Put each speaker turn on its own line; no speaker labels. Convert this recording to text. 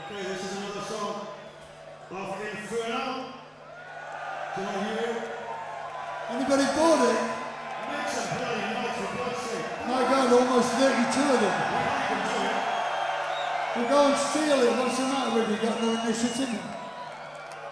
Okay, this is another song off Inferno. Can I hear it?
Anybody bought it?
Make some bloody noise for God's sake.
My God, almost 32 of them.
You can do it.
We'll go and steal it. What's the matter with you? Got no initiative?